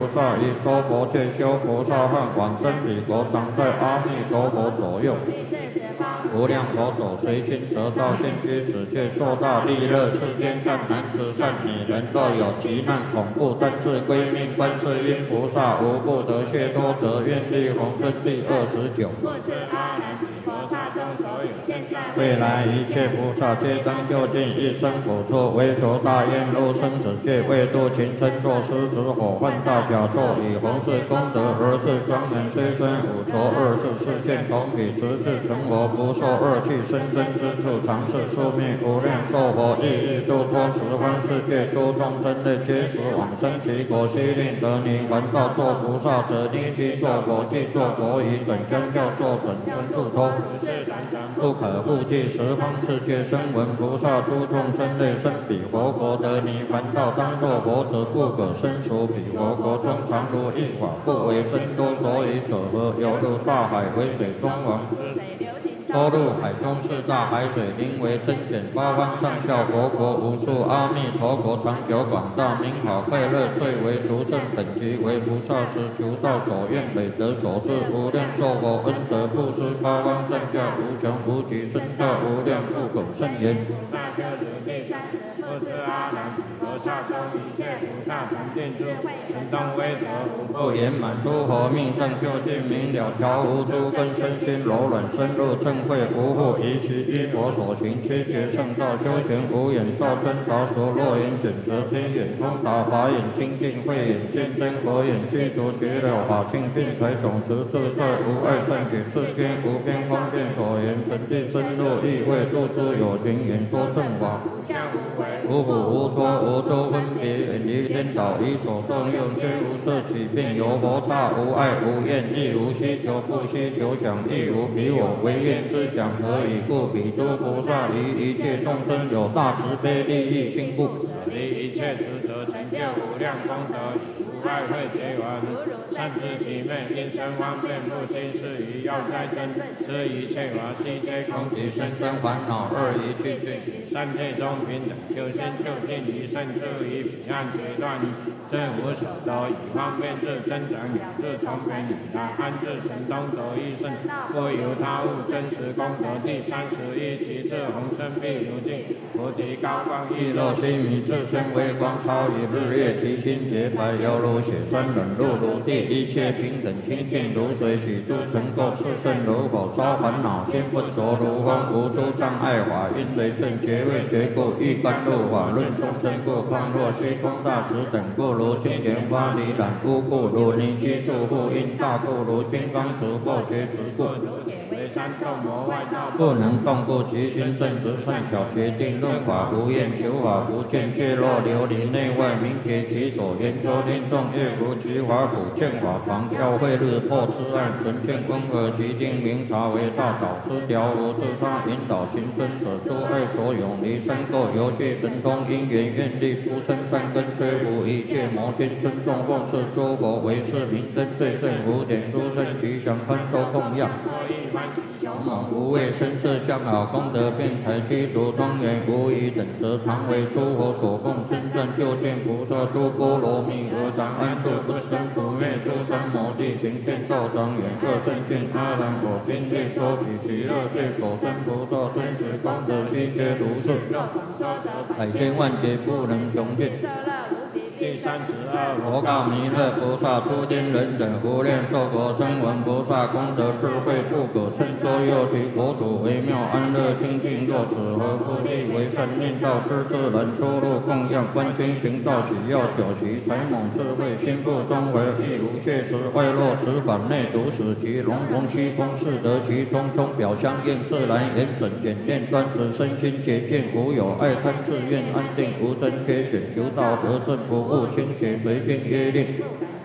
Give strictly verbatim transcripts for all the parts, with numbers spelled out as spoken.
菩萨以娑婆界修菩萨汉往生彼国，常在阿弥陀佛左右。无量佛所随心得道，现居此界，作大利乐。世间善男子、善女人，若有急难恐怖，但自归命，观世音菩萨无不得解脱，则愿力宏生第二十九。故此阿难比佛刹中所有现在未来一切菩萨，皆当就近一生补处，为求大愿入生死界，为度群生，作狮子火犯大甲咒，以弘治功德而是庄严，虽生五浊二世，视现同体，直至成佛，不受恶趣生生之处，常是宿命无量寿佛，亦欲度脱十方世界诸众生类，皆时往生其国，悉令得泥还道作菩萨者，立即作佛，即作佛以准相教，作准身不脱，不可复计十方世界声闻菩萨诸众生类，生彼佛国得泥还道，当作佛者，不可生属彼佛国中，常如一法，不为真多，所以者何？犹如大海为水中王，多入海中是大海水，因为增减八方上下佛国无数，阿弥陀国长久广大，名好快乐，最为独胜，本集为菩萨时求道所愿，美德所致，无量寿佛恩德布施，八方上下无穷无极，身大无量，不可胜言。菩萨修持第三十，不知阿难比佛刹中一切菩萨常见智慧，神通威德无不圆满，诸佛命上究竟明了，调伏诸根，身心柔软，深入正慧，无复疑其依佛所行，切觉圣道，修行无眼照真达所，若眼准则天眼通达，法眼清净，慧眼见真，佛眼具足觉了法性，并财总持自在，无碍善解，世间无边方便所言，神地深入意味，度诸有情，演说正法，无相无为，无苦无多，无周分别，远离颠倒，以所受用，皆无色起，并有佛刹，无爱无厌，亦无希求，不希求想，亦无彼我，唯愿之想，何以故？彼诸菩萨于一切众生有大慈悲利益心故，离一切执着，成就无量功德，无爱会结缘，善知其昧，因生方便，不心是于要哉真，知一切法悉皆空寂，生生烦恼二一去尽，三界中平等，修心就近于胜处，于彼岸决断，正无所得，以方便智增长，养智从偏以来，安置神通得益胜，不由他物，真实功德。第三十一，其智宏深必如镜，菩提高光亦若须弥，自身微光超于日月，其心洁白犹如血栓，冷露如地，一切平等清净如水，许诸尘垢炽盛如火，烧烦恼心不着如风，无诸障碍法，因为正觉位觉故，欲甘露法论众生故，况若虚空大直等故，如金莲花离染污故，如泥积束缚因大故，如金刚持破觉执故，如铁为三众魔外道不能动故，其心正直善巧，决定论法无厌，求法不见，皆若琉璃内外，明觉其所言说听众，乐无其法古见法常教会日破痴暗，纯见光而其定明察为大导师，调无自他引导情深，舍诸爱着永离三垢，游戏神通因缘愿力，出生善根，摧伏一切魔君，尊重奉事诸佛为是明灯，最胜无点殊胜吉祥宽收供养，勇猛无畏，身色相好，功德辩才，具足庄严，无疑等则常为诸佛所供，真正究竟菩萨诸波罗蜜，何常安住不生不灭，诸三摩地行遍道庄严，各圣见阿难我今列说彼其乐界所生菩萨真实功德悉皆如是，百千万劫不能穷尽。第三十二，佛告弥勒菩萨：诸天人等无量寿佛声闻菩萨功德智慧不可称说，又其国土微妙安乐清净，若此何不立为善念道，施自然出入供养，观经行道，喜要久习，才猛智慧，心不中为，亦无切实，外若此法内独使其龙龙虚空是得其中，中表相应，自然严整简练，端直身心洁净，无有爱贪自愿，安定无真缺卷，求道得正不误倾斜，随经约令。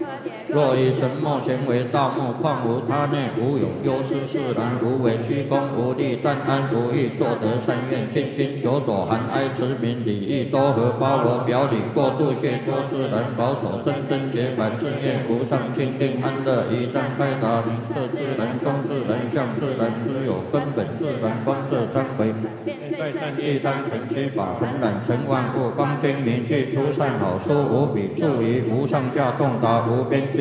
若以神墨咸为大木，况无他内，无有忧思释然，无为虚功，无力，但安如意，作得善愿，尽心求索，含哀持名，礼义多合，包罗表里，过度谢多自然，保守真真洁白，自愿无上清定安乐，一旦开达明彻自然，中自然，相自然，知有根本自然，观色三回，在善业当成七法，恒染成万物，光精明具出善好书，无比处于无上下洞达无边际。